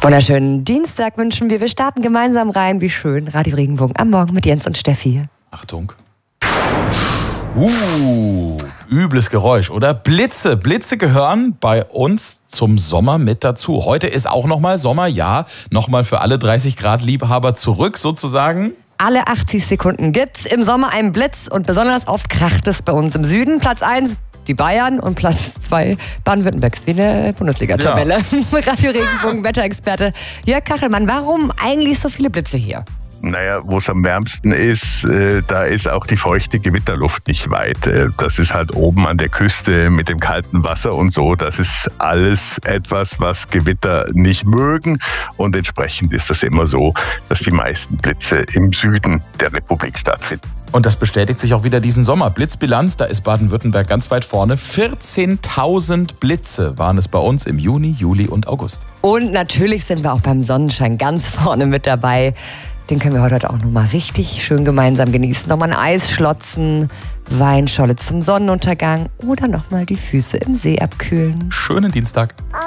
Wunderschönen Dienstag wünschen wir. Wir starten gemeinsam rein. Wie schön. Radio Regenbogen am Morgen mit Jens und Steffi. Achtung. Übles Geräusch, oder? Blitze. Blitze gehören bei uns zum Sommer mit dazu. Heute ist auch nochmal Sommer, ja. Nochmal für alle 30 Grad Liebhaber zurück sozusagen. Alle 80 Sekunden gibt's im Sommer einen Blitz und besonders oft kracht es bei uns im Süden. Platz 1 die Bayern und Platz 2 Baden-Württemberg. Wie eine Bundesliga-Tabelle. Ja. Radio Regenbogen, Wetterexperte Jörg Kachelmann. Warum eigentlich so viele Blitze hier? Naja, wo es am wärmsten ist, da ist auch die feuchte Gewitterluft nicht weit. Das ist halt oben an der Küste mit dem kalten Wasser und so. Das ist alles etwas, was Gewitter nicht mögen. Und entsprechend ist das immer so, dass die meisten Blitze im Süden der Republik stattfinden. Und das bestätigt sich auch wieder diesen Sommer. Blitzbilanz, da ist Baden-Württemberg ganz weit vorne. 14.000 Blitze waren es bei uns im Juni, Juli und August. Und natürlich sind wir auch beim Sonnenschein ganz vorne mit dabei. Den können wir heute auch nochmal richtig schön gemeinsam genießen. Nochmal ein Eis schlotzen, Weinscholle zum Sonnenuntergang oder nochmal die Füße im See abkühlen. Schönen Dienstag.